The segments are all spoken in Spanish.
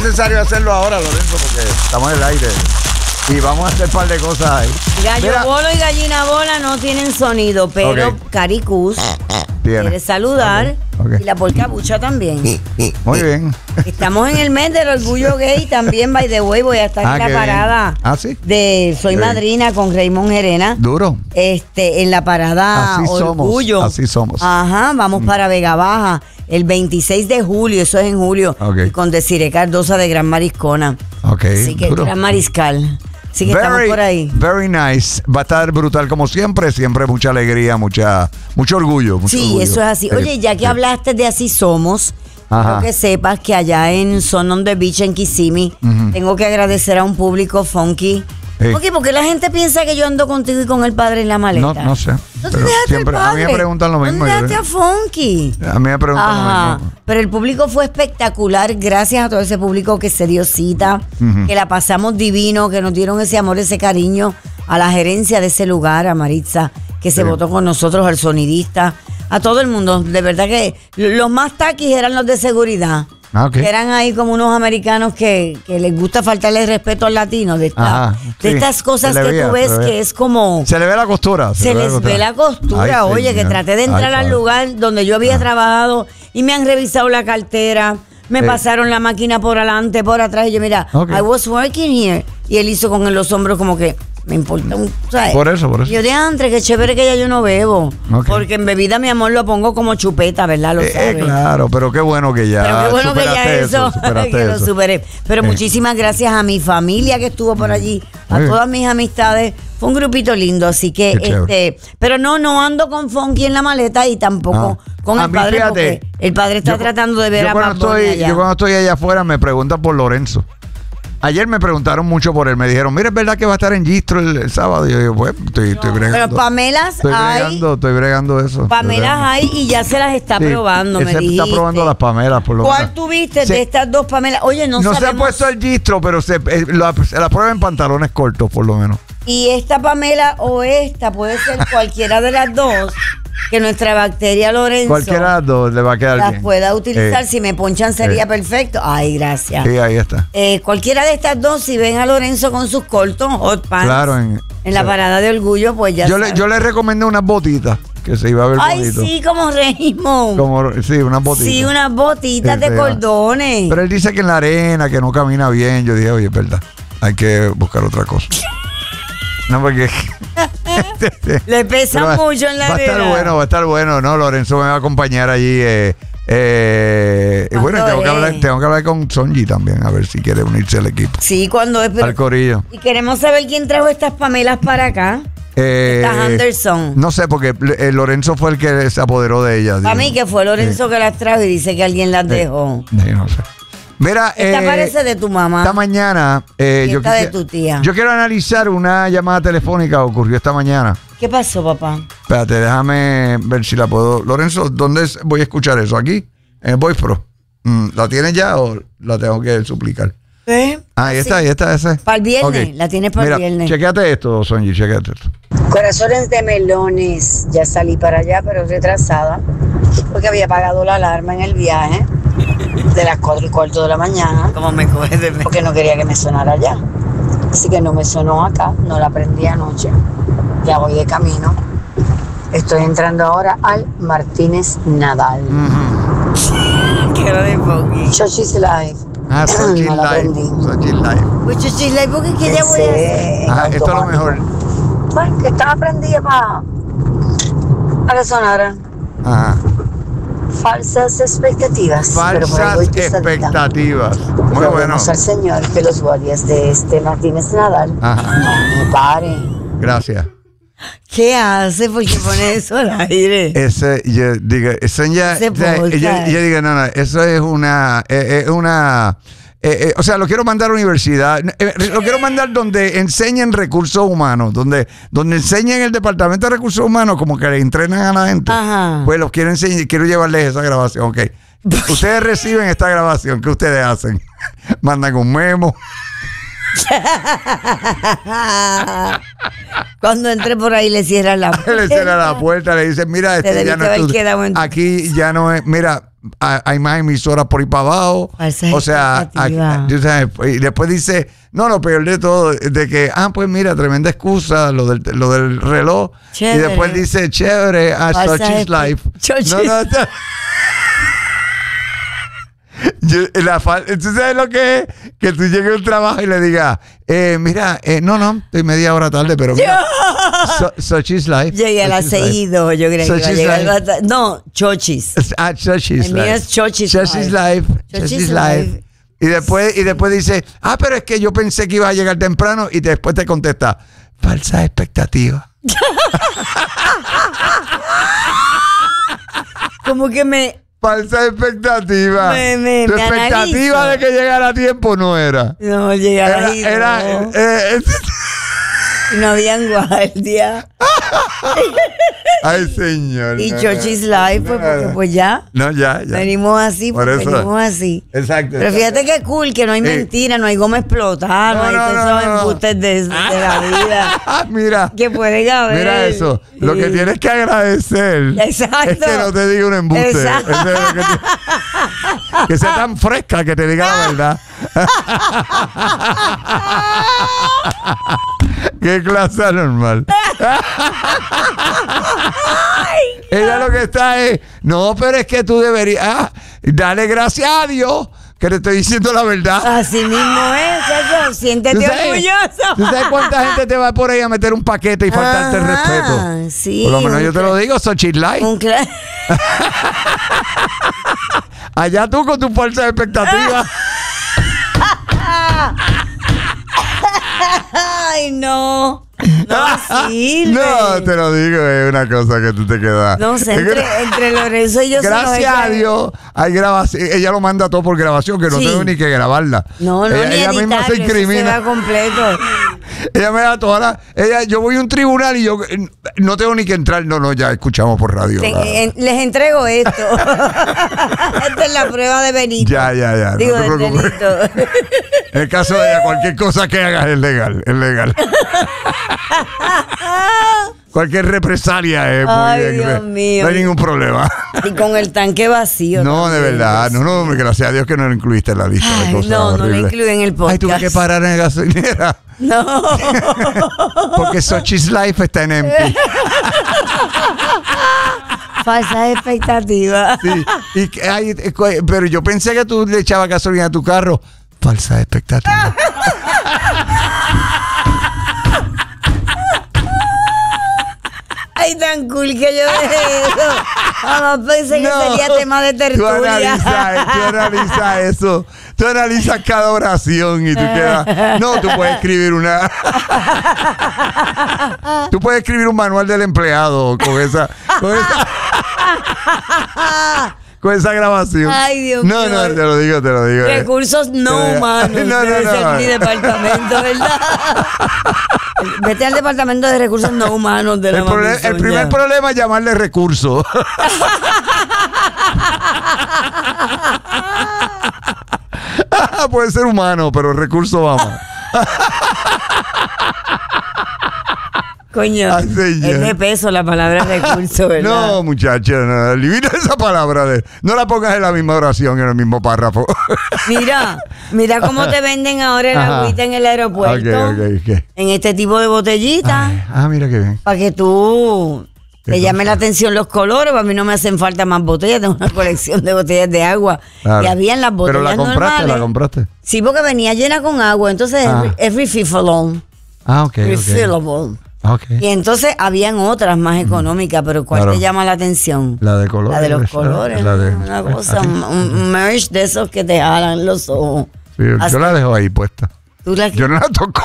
necesario hacerlo ahora, Lorenzo, porque estamos en el aire. Y vamos a hacer un par de cosas ahí. Gallo bolo y gallina bola no tienen sonido, pero Caricús quiere saludar. Okay. Y la porcabucha también. Muy bien. Estamos en el mes del orgullo gay también, by the way. Voy a estar en la parada de Soy Madrina con Raymond Gerena. Duro. En la parada así Orgullo. Somos, así somos. Ajá, vamos para Vega Baja el 26 de julio, eso es en julio. Y con Desiree Cardosa de Gran Mariscona. Así que Gran Mariscal. Así que estamos por ahí. Very nice. Va a estar brutal como siempre. Siempre mucha alegría, mucho orgullo. Mucho orgullo. Eso es así. Oye, ya que hablaste de Así Somos, quiero que sepas que allá en Son on the Beach, en Kissimmee, tengo que agradecer a un público funky. Porque la gente piensa que yo ando contigo y con el padre en la maleta. No sé. Siempre, a mí me preguntan lo mismo. ¿Dónde dejaste a Funky? A mí me preguntan lo mismo. Pero el público fue espectacular. Gracias a todo ese público que se dio cita, que la pasamos divino, que nos dieron ese amor, ese cariño, a la gerencia de ese lugar, a Maritza, que se votó con nosotros, al sonidista, a todo el mundo. De verdad que los más taquis eran los de seguridad. Que eran ahí como unos americanos que les gusta faltarle respeto al latino, de estas cosas que tú ves que es como... Se le ve la costura. Se les ve la costura. Oye, que traté de entrar al lugar donde yo había trabajado y me han revisado la cartera, me pasaron la máquina por adelante, por atrás, y yo, mira, I was working here. Y él hizo con los hombros como que... Me importa ¿sabes? Por eso. Yo de antes, que chévere que ya yo no bebo. Porque en bebida, mi amor, lo pongo como chupeta, ¿verdad? Lo sabes. Claro, pero qué bueno que ya. Que lo superé. Pero muchísimas gracias a mi familia que estuvo por allí, a todas mis amistades. Fue un grupito lindo, así que pero no ando con Funky en la maleta y tampoco con el padre, porque el padre está tratando de ver a Papo allá. Yo cuando estoy allá afuera me preguntan por Lorenzo. Ayer me preguntaron mucho por él. Me dijeron, mira, es verdad que va a estar en Gistro el sábado. Y yo digo, pues, estoy bregando. Pero Pamelas estoy bregando eso. Pamelas hay y ya se las está probando, me dijiste. Está probando las Pamelas, por lo menos. ¿Cuál tuviste de estas dos Pamelas? Oye, no sabemos. Se ha puesto el Gistro, pero se la prueba en pantalones cortos, por lo menos. Y esta Pamela o esta puede ser cualquiera de las dos. Que nuestra bacteria Lorenzo, cualquiera de las dos le va a quedar bien. Las pueda utilizar. Si me ponchan sería perfecto. Ay, gracias. Sí, ahí está. Cualquiera de estas dos, si ven a Lorenzo con sus cortos hot pants, claro, en la parada de Orgullo, pues ya yo le recomendé unas botitas que se iba a ver bonito. Ay, sí, como Raymond. Sí, unas botitas. Sí, unas botitas de cordones. Pero él dice que en la arena, que no camina bien. Yo dije, oye, es verdad, hay que buscar otra cosa. No, porque le pesa mucho en la arena. Va a estar bueno, ¿no? Lorenzo me va a acompañar allí. Y bueno, tengo que hablar con Sonji también, a ver si quiere unirse al equipo. Sí, cuando es. Al corillo. Y queremos saber quién trajo estas Pamelas para acá. Estas Anderson. No sé, porque Lorenzo fue el que se apoderó de ellas. Para mí que fue Lorenzo que las trajo y dice que alguien las dejó. No sé. Mira, esta parece de tu mamá. Esta mañana. Esta de tu tía. Yo quiero analizar una llamada telefónica que ocurrió esta mañana. ¿Qué pasó, papá? Espérate, déjame ver si la puedo. Lorenzo, ¿dónde voy a escuchar eso? ¿Aquí? En el Voice Pro. ¿La tienes ya o la tengo que suplicar? Ahí está, ese. Para el viernes, la tienes para el viernes. Chequéate esto, Sonji, chequéate esto. Corazones de melones. Ya salí para allá, pero retrasada. Porque había apagado la alarma en el viaje. De las 4:15 de la mañana. ¿Cómo me coges de mí? Porque no quería que me sonara allá. Así que no me sonó acá, no la prendí anoche. Ya voy de camino. Estoy entrando ahora al Martínez Nadal. ¿Qué era de Funky? Chochi's Live. Chochi's no Live. Chochi's Live. Pues Chochi's Live, porque es que ya voy a hacer. Esto es lo mejor. Bueno, que estaba prendida para que sonara. Ajá. Falsas expectativas. Falsas expectativas. Muy bueno. Al Señor que los guardias de Martínez Nadal no me paren. Gracias. ¿Qué hace? ¿Por qué pone eso al aire? Yo digo, no, eso es una o sea, lo quiero mandar a la universidad, lo quiero mandar donde enseñen recursos humanos, donde enseñen el departamento de recursos humanos, como que le entrenan a la gente. Ajá. Pues los quiero enseñar, quiero llevarles esa grabación. Ok, ustedes reciben esta grabación, ¿qué ustedes hacen? Mandan un memo. Cuando entre por ahí le cierran la puerta. Le cierran la puerta, le dicen, mira, ya no aquí ya no es, mira, hay más emisoras por ahí para abajo. Falsas O sea, expectativas. tú sabes, y después dice, no, lo peor de todo, de que, pues mira, tremenda excusa, lo del reloj. Chévere. Y después dice, chévere, Falsas such is life. Such No, is- no, ¿tú sabes lo que es? Que tú llegues a un trabajo y le digas, mira, no, estoy media hora tarde, pero mira, such is life. Llegué a las Such is life. 6:02, yo creía que Such iba a is llegar life. bastante- No, chochis. Such is El mío life. es Church is Such is life. Church Such is is life. life. Y después dice, pero es que yo pensé que iba a llegar temprano, y después te contesta, falsa expectativa. Como que me Falsa expectativa. Me Tu expectativa analizo. de que llegara a tiempo no era. no llegaba ahí. No habían guardia. Ay, señor. Y no, Church is life, pues, porque pues ya. No, ya. Venimos así, Por pues eso. venimos así. Exacto. Pero fíjate que cool, que no hay mentira, no hay goma explotada, no hay todos esos embustes de la vida Mira. que pueden haber. Mira eso. Lo que Sí. tienes que agradecer Exacto. es que no te diga un embuste. Exacto. Eso es lo que sea tan fresca que te diga la verdad. Qué clase anormal. Ella lo que está es, no, pero es que tú deberías, dale gracias a Dios que te estoy diciendo la verdad. Así mismo es, eso. Siéntete ¿Tú sabes- orgulloso. ¿Tú sabes cuánta gente te va por ahí a meter un paquete y faltarte el respeto? Sí. Por lo menos yo te lo digo, Xochitl Light. Allá tú con tus falsas expectativas. Ay, no. No sirve. No, te lo digo, es una cosa que tú te quedas. No sé, entre Lorenzo y yo se nos Gracias a echa- Dios hay grabación. Ella lo manda todo por grabación, que no Sí. tengo ni que grabarla. No, ella, ni ella misma se editarlo, eso se incrimina. va completo. Ella me da toda la. Yo voy a un tribunal y yo no tengo ni que entrar. No, ya escuchamos por radio. Les entrego esto. Esta es la prueba de Benito. Ya. Digo, no te de preocupes. Benito. En el caso de ella, cualquier cosa que hagas es legal. Es legal. Cualquier represalia es Ay, muy bien. Dios mío. No hay ningún problema. Y con el tanque vacío. No, de también. verdad. No, gracias a Dios que no lo incluiste en la lista de Ay, cosas no lo horribles. incluí en el podcast. Ay, tuve que parar en la gasolinera. No. Porque Xochitl's Life está en empty. Falsas expectativas. Sí. Pero yo pensé que tú le echabas gasolina a tu carro. Falsa expectativa. Ay, tan cool que yo dejé eso. Jamás pensé que sería tema de Tú tertulia. analizas eso. Tú analizas cada oración y tú quedas. No, tú puedes escribir una. Tú puedes escribir un manual del empleado con esa. Con esa grabación. Ay, Dios no, mío. No, te lo digo. Recursos no humanos. No. Debe ser mi departamento, ¿verdad? Vete al departamento de recursos no humanos de la El primer problema es llamarle recurso. Puede ser humano, pero recurso vamos. Coño, Ay, señor. es de peso la palabra recurso, ¿verdad? No, muchacha, no, elimina esa palabra. No la pongas en la misma oración, en el mismo párrafo. Mira cómo te venden ahora el Ajá. agüita en el aeropuerto. Ok. En este tipo de botellitas. Mira qué bien. Para que tú te llame la atención los colores. Para mí no me hacen falta más botellas. Tengo una colección de botellas de agua. Claro. Y habían las botellas Pero normales. la compraste. Sí, porque venía llena con agua. Entonces es refillable. Ok. Refillable. Ok. Y entonces habían otras más económicas, pero ¿cuál Claro. te llama la atención? La de colores. La de los esa, colores. la de- Una cosa, aquí. un merch de esos que te jalan los ojos. Sí, Así- yo la dejo ahí puesta. Tú la- Yo no la toco.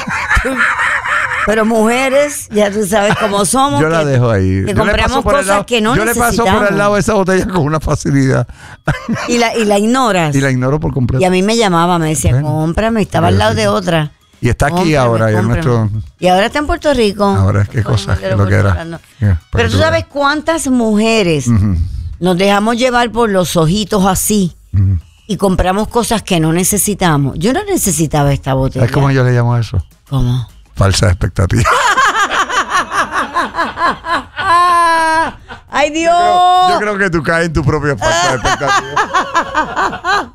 Pero mujeres, ya tú sabes cómo somos. Yo la dejo ahí. Que Yo le compramos paso por el cosas lado- que no Yo le necesitamos. paso por el lado de esa botella con una facilidad. Y la ignoras. Y la ignoro por completo. Y a mí me llamaba, me decía, Bueno. cómprame. Estaba al lado de otra. Y está aquí Cómprame, ahora. Y es cómprame. nuestro. Y ahora está en Puerto Rico. Ahora es que Coño, cosas, de que lo que era. hablando. Yeah, para Pero que tú tú sabes cuántas mujeres Ujú. nos dejamos llevar por los ojitos así Ujú. y compramos cosas que no necesitamos. Yo no necesitaba esta botella. ¿Sabes cómo yo le llamo a eso? ¿Cómo? Falsa expectativa. ¡Ay, Dios! Yo creo que tú caes en tu propia falta de expectativa.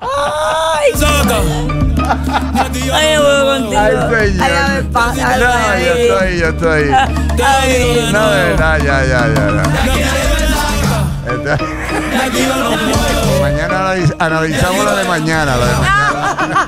Ay, yo voy contigo. Ay, señor. Ay, dame paz. Ay, No, ay. yo estoy. Ay. No, de verdad, ya. Mañana analizamos lo de mañana.